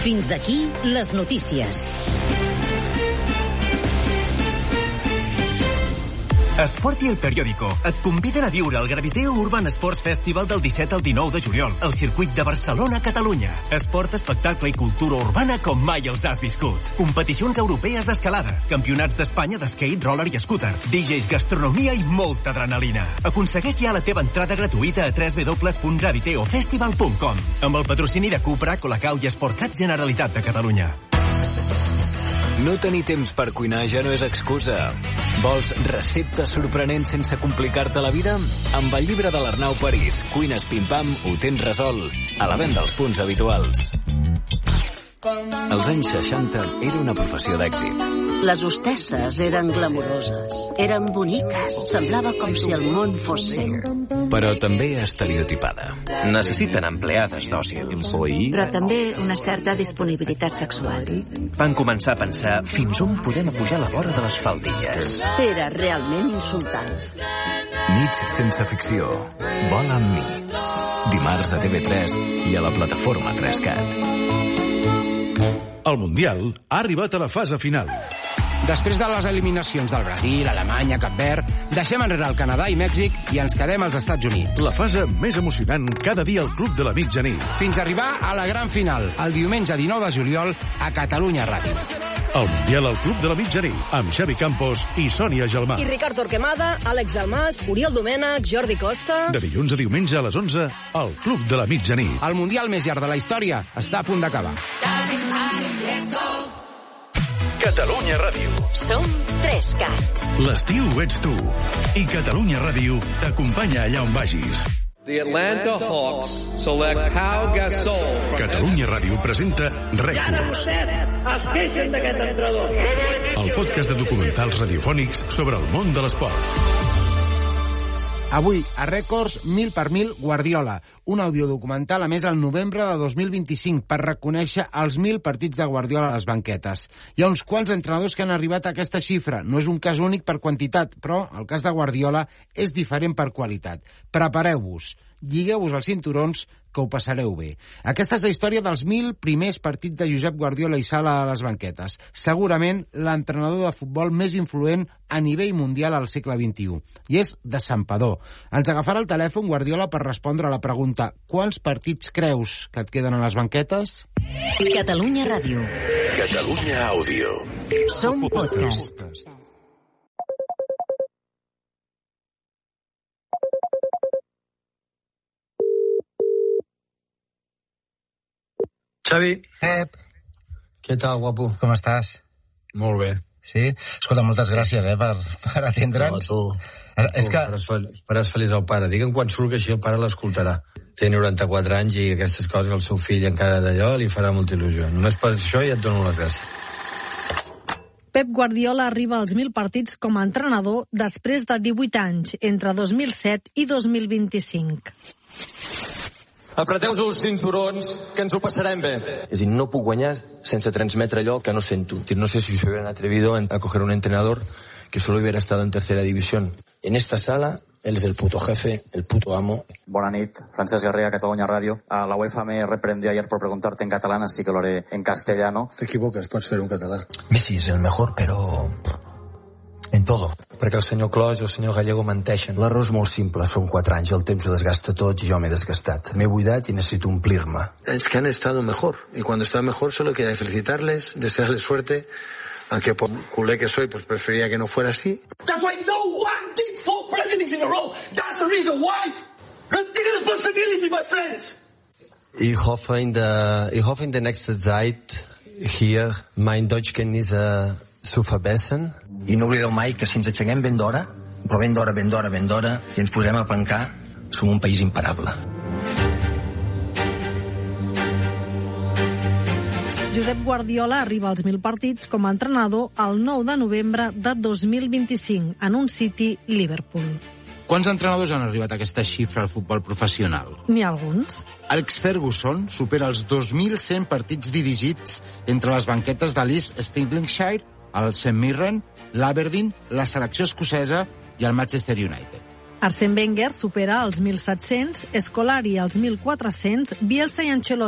Fins aquí les notícies. Esport i El Periódico et conviden a viure el Graviteo Urban Sports Festival del 17 al 19 de juliol al circuit de Barcelona, Catalunya. Esport, espectacle i cultura urbana com mai els has viscut. Competicions europees d'escalada, campionats d'Espanya d'skate, roller i scooter, DJs, gastronomia i molta adrenalina. Aconsegueix ja la teva entrada gratuïta a www.graviteofestival.com amb el patrocini de Cupra, Colacau i Sportcat Generalitat de Catalunya. No tenir temps per cuinar ja no és excusa. Vols receptes sorprenents sense complicar-te la vida? Amb el llibre de l'Arnau París, Cuines Pim Pam, ho tens resolt. A la venda als punts habituals. Als anys 60 era una professió d'èxit. Les hostesses eren glamuroses, eren boniques, semblava com si el món fos seu. Però també estereotipada. Necessiten empleades dòcils. Però també una certa disponibilitat sexual. Van començar a pensar fins on podem apujar la vora de les faldilles. Era realment insultant. Nits sense ficció. Vola amb mi. Dimarts a TV3 i a la plataforma 3Cat. El Mundial ha arribat a la fase final. Després de les eliminacions del Brasil, Alemanya, Cap Verd, deixem enrere el Canadà i Mèxic i ens quedem als Estats Units. La fase més emocionant cada dia al Club de la Mitjanit. Fins a arribar a la gran final, el diumenge 19 de juliol a Catalunya Ràdio. El Mundial al Club de la Mitjanit, amb Xavi Campos i Sònia Gelmà. I Ricard Torquemada, Àlex Dalmàs, Oriol Domènech, Jordi Costa... De dilluns a diumenge a les 11, al Club de la Mitjanit. El Mundial més llarg de la història està a punt d'acabar. Catalunya Ràdio. Som 3Cat. L'estiu ets tu. I Catalunya Ràdio t'acompanya allà on vagis. The Atlanta Hawks select Pau Gasol. Catalunya Ràdio presenta Rècords. El podcast de documentals radiofònics sobre el món de l'esport. Avui, a Rècords, 1000 per 1000 Guardiola, un audiodocumental emès al novembre de 2025 per reconèixer els 1000 partits de Guardiola a les banquetes. Hi ha uns quants entrenadors que han arribat a aquesta xifra. No és un cas únic per quantitat, però el cas de Guardiola és diferent per qualitat. Prepareu-vos, lligueu-vos els cinturons, que ho passareu bé. Aquesta és la història dels 1000 primers partits de Josep Guardiola i Sala a les banquetes. Segurament l'entrenador de futbol més influent a nivell mundial al segle XXI. I és de Santpedor. Ens agafarà el telèfon Guardiola per respondre a la pregunta: quants partits creus que et queden a les banquetes? Catalunya Ràdio. Catalunya Àudio. Som podcast. Xavi. Pep. Què tal, guapo? Com estàs? Molt bé. Sí? Escolta, moltes gràcies, per atendre'ns. No, és que... Faràs feliç al pare. Digue'm quan surt que així el pare l'escoltarà. Té 94 anys i aquestes coses el seu fill encara d'allò li farà molta il·lusió. Només per això ja et dono la gràcia. Pep Guardiola arriba als 1000 partits com a entrenador després de 18 anys, entre 2007 i 2025. Apreteu-vos els cinturons, que ens ho passarem bé. És a dir, no puc guanyar sense transmetre allò que no sento. No sé si se hubieran atrevido a coger un entrenador que solo hubiera estado en tercera división. En esta sala, él es el puto jefe, el puto amo. Bona nit, Francesc Garriga, Catalunya Radio. La UEFA me reprendió ayer por preguntarte en catalán, así que lo haré en castellano. Te equivoques, pots fer un català. Messi és el mejor, però... en todo. Perquè el senyor Clos i el senyor Gallego menteixen. L'error és molt simple, són 4 anys, el temps ho desgasta tot i jo m'he desgastat. M'he buidat i necessito omplir-me. Es que han estado mejor, y cuando están mejor solo quería felicitarles, desearles suerte, aunque por culé que soy, pues prefería que no fuera así. That's why no one did 4 presidents in a row. That's the reason why. Take responsibility, my friends. Ich hoffe in der nächsten Zeit hier mein Deutschkenntnisse zu verbessern. I no oblideu mai que si ens aixequem ben d'hora, però ben d'hora, i ens posem a pencar, som un país imparable. Josep Guardiola arriba als 1000 partits com a entrenador el 9 de novembre de 2025 en un City-Liverpool. Quants entrenadors han arribat a aquesta xifra al futbol professional? N'hi ha alguns. Alex Ferguson supera els 2.100 partits dirigits entre les banquetes de l'East Stirlingshire, el St Mirren, l'Aberdeen, la selecció escocesa i el Manchester United. Arsène Wenger supera els 1.700, Scolari els 1.400, Bielsa i Ancelotti